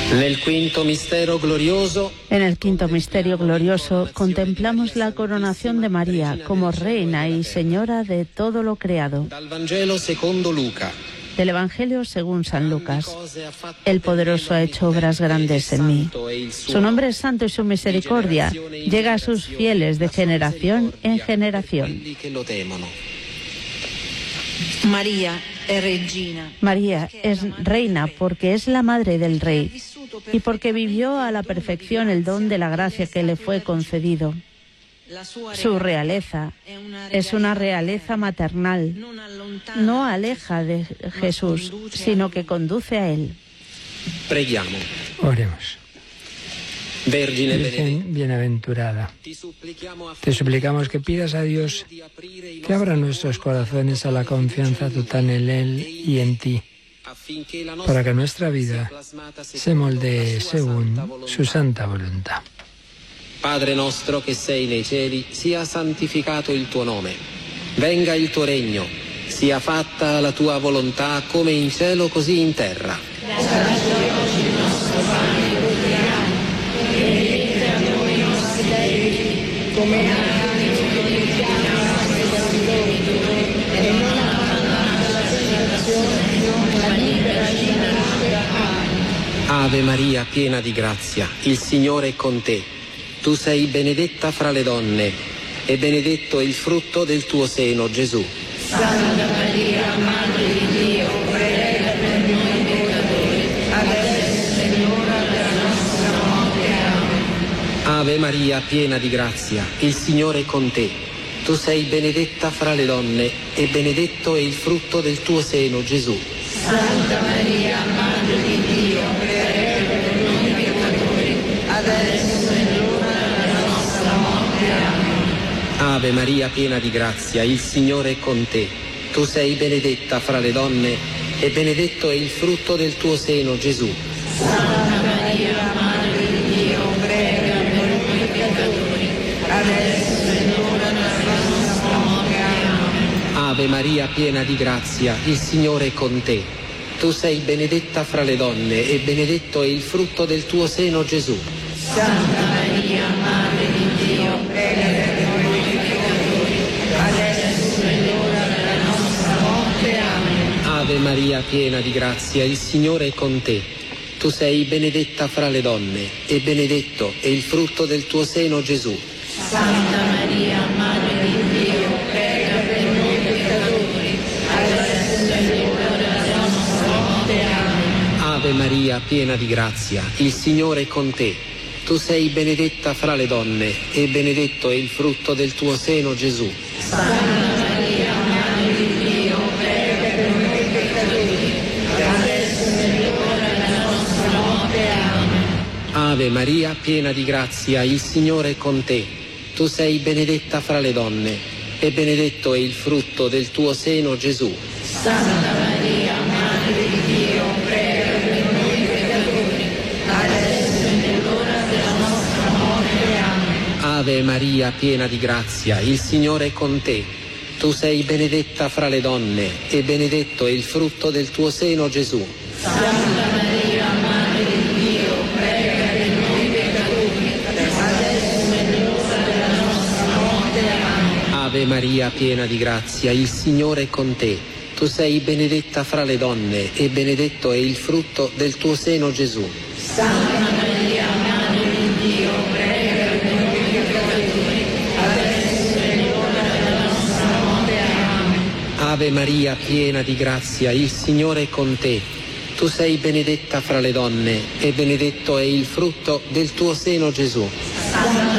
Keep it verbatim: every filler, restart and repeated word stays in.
Nel quinto misterio glorioso, En el quinto misterio glorioso contemplamos la coronación de María como reina y señora de todo lo creado. dal Vangelo secondo Luca. Del Evangelio según San Lucas. El poderoso ha hecho obras grandes en mí. Su nombre es santo y su misericordia llega a sus fieles de generación en generación. María es reina. María es reina porque es la madre del rey y porque vivió a la perfección el don de la gracia que le fue concedido. Su realeza es una realeza maternal, no aleja de Jesús, sino que conduce a él. Preghiamo. Oremos. Vergine Virgen bienaventurada, te suplicamos que pidas a Dios que abra nuestros corazones a la confianza total en Él y en ti, para que nuestra vida se moldee según su santa voluntad. Padre nostro che sei nei cieli, sia santificato il tuo nome. Venga il tuo regno, sia fatta la tua volontà come in cielo così in terra. Dacci oggi il nostro pane quotidiano e rimetti a noi i nostri debiti, come anche noi rimettiamo ai nostri debitori, e non abbandonarci alla tentazione, ma liberaci dal male. Amen. Ave Maria, piena di grazia, il Signore è con te. Tu sei benedetta fra le donne, e benedetto è il frutto del tuo seno, Gesù. Santa Maria, Madre di Dio, prega per noi peccatori, adesso è l'ora della nostra morte. Amen. Ave Maria, piena di grazia, il Signore è con te. Tu sei benedetta fra le donne, e benedetto è il frutto del tuo seno, Gesù. Santa Maria, Madre di Dio, prega per noi peccatori, adesso è l'ora della nostra morte. Amen. Ave Maria, piena di grazia, il Signore è con te. Tu sei benedetta fra le donne, e benedetto è il frutto del tuo seno, Gesù. Santa Maria, Madre di Dio, prega per noi peccatori, adesso è l'ora della nostra morte. Amen. Ave Maria, piena di grazia, il Signore è con te. Tu sei benedetta fra le donne, e benedetto è il frutto del tuo seno, Gesù. Santa Maria, Madre di Dio, prega per noi peccatori, adesso è l'ora della nostra morte. Amen. Ave Maria, piena di grazia, il Signore è con te. Tu sei benedetta fra le donne, e benedetto è il frutto del tuo seno, Gesù. Santa Maria, Madre di Dio, prega per noi peccatori, adesso è l'ora della nostra morte. Amen. Ave Maria, piena di grazia, il Signore è con te. Tu sei benedetta fra le donne, e benedetto è il frutto del tuo seno, Gesù. Santa Maria, Madre di Dio, prega per noi peccatori, adesso è l'ora della nostra morte. Amen. Ave Maria, piena di grazia, il Signore è con te. Tu sei benedetta fra le donne, e benedetto è il frutto del tuo seno, Gesù. Santa Maria, Madre di Dio, prega per noi peccatori, adesso è l'ora della nostra morte. Amen. Ave Maria, piena di grazia, il Signore è con te. Tu sei benedetta fra le donne, e benedetto è il frutto del tuo seno, Gesù. Santa Maria, Madre di Dio, prega per noi peccatori, adesso è l'ora della nostra morte. Amen. Ave Maria, piena di grazia, il Signore è con te. Tu sei benedetta fra le donne, e benedetto è il frutto del tuo seno, Gesù. Santa Maria, Madre di Dio, prega per noi peccatori, adesso è l'ora della nostra morte. Amen. Ave Maria, piena di grazia, il Signore è con te. Tu sei benedetta fra le donne, e benedetto è il frutto del tuo seno, Gesù. Santa